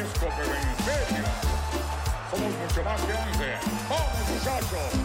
fresco, pero en serio. Somos mucho más que 11. ¡Vamos, muchachos!